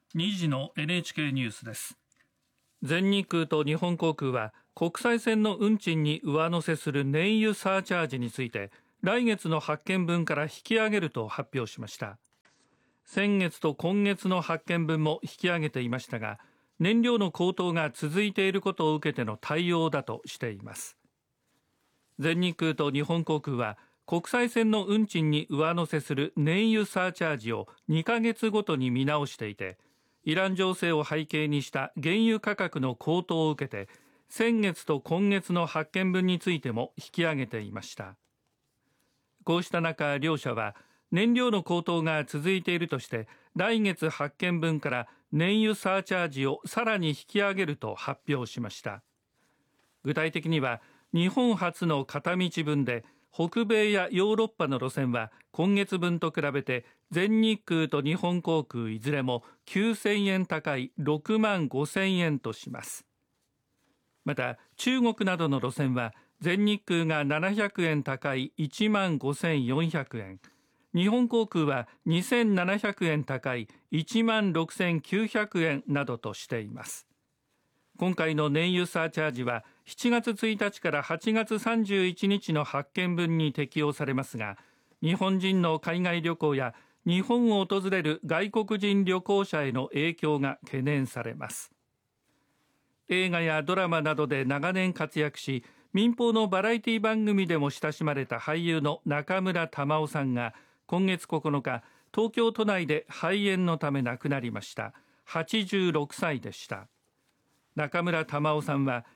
2時の NHK ニュースです。 全日空と日本航空は国際線の運賃に上乗せする燃油サーチャージについて来月の発券分から引き上げると発表しました。先月と今月の発券分も引き上げていましたが、燃料の高騰が続いていることを受けての対応だとしています。全日空と日本航空は国際線の運賃に上乗せする燃油サーチャージを2ヶ月ごとに見直していて、イラン情勢を背景にした原油価格の高騰を受けて、先月と今月の発券分についても引き上げていました。こうした中、両社は燃料の高騰が続いているとして、来月発券分から燃油サーチャージをさらに引き上げると発表しました。具体的には、日本初の片道分で、北米やヨーロッパの路線は今月分と比べて全日空と日本航空いずれも9000円高い6万5000円とします。また中国などの路線は全日空が700円高い1万5400円、日本航空は2700円高い1万6900円などとしています。今回の燃油サーチャージは7月1日から8月31日の発券分に適用されますが、日本人の海外旅行や日本を訪れる外国人旅行者への影響が懸念されます。映画やドラマなどで長年活躍し、民放のバラエティ番組でも親しまれた俳優の中村玉緒さんが今月9日、東京都内で肺炎のため亡くなりました。86歳でした。中村玉緒さんは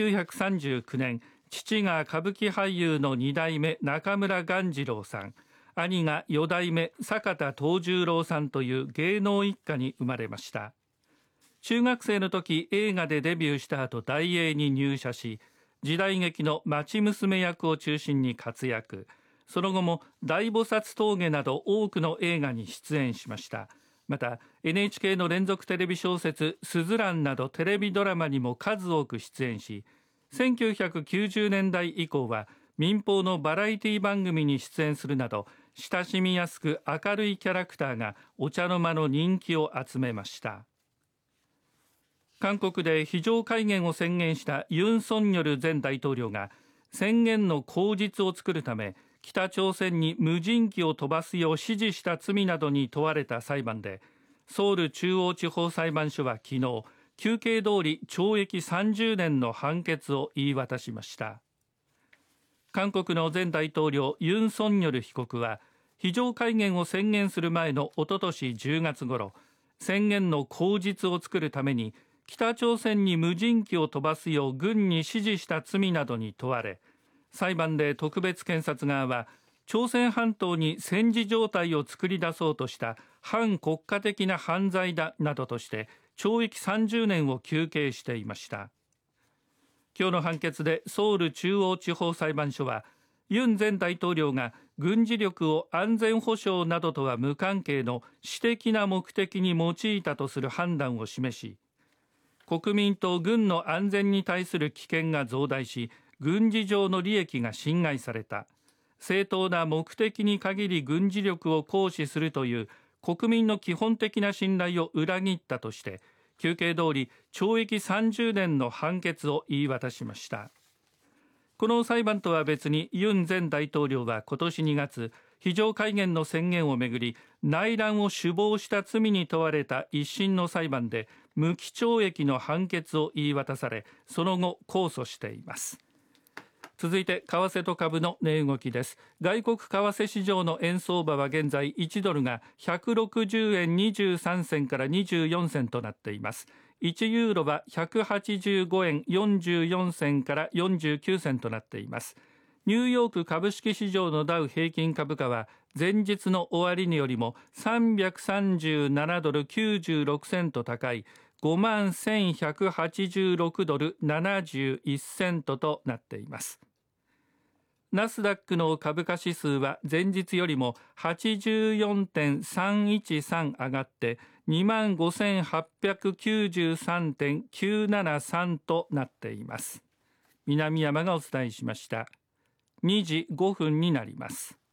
1939年、父が歌舞伎俳優の2代目中村鴈治郎さん、兄が4代目坂田藤十郎さんという芸能一家に生まれました。中学生の時、映画でデビューした後、大映に入社し、時代劇の町娘役を中心に活躍。その後も大菩薩峠など多くの映画に出演しました。また NHK の連続テレビ小説すずらんなどテレビドラマにも数多く出演し、1990年代以降は民放のバラエティ番組に出演するなど親しみやすく明るいキャラクターがお茶の間の人気を集めました。韓国で非常戒厳を宣言したユン・ソンニョル前大統領が宣言の口実を作るため北朝鮮に無人機を飛ばすよう指示した罪などに問われた裁判で、ソウル中央地方裁判所は昨日、求刑通り懲役30年の判決を言い渡しました。韓国の前大統領ユン・ソンニョル被告は、非常戒厳を宣言する前のおととし10月ごろ、宣言の口実を作るために、北朝鮮に無人機を飛ばすよう軍に指示した罪などに問われ、裁判で特別検察側は朝鮮半島に戦時状態を作り出そうとした反国家的な犯罪だなどとして懲役30年を求刑していました。今日の判決でソウル中央地方裁判所はユン前大統領が軍事力を安全保障などとは無関係の私的な目的に用いたとする判断を示し、国民と軍の安全に対する危険が増大し軍事上の利益が侵害された。正当な目的に限り軍事力を行使するという国民の基本的な信頼を裏切ったとして、求刑通り懲役30年の判決を言い渡しました。この裁判とは別にユン前大統領は今年2月、非常戒厳の宣言をめぐり内乱を首謀した罪に問われた一審の裁判で無期懲役の判決を言い渡され、その後控訴しています。続いて為替と株の値動きです。外国為替市場の円相場は現在1ドルが160円23銭から24銭となっています。1ユーロは185円44銭から49銭となっています。ニューヨーク株式市場のダウ平均株価は前日の終値よりも337ドル96セント高い5186ドル71セントとなっています。ナスダックの株価指数は前日よりも 84.313 上がって25,893.973 となっています。南山がお伝えしました。2時5分になります。